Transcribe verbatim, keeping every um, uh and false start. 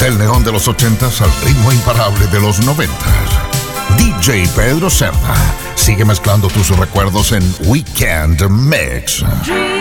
Del neón de los ochentas al ritmo imparable de los noventas. D J Pedro Cerda sigue mezclando tus recuerdos en Weekend Mix.